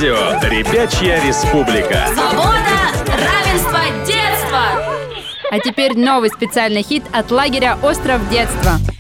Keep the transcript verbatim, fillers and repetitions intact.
Радио «Ребячья республика». Свобода, равенство, детство. А теперь новый специальный хит от лагеря «Остров детства».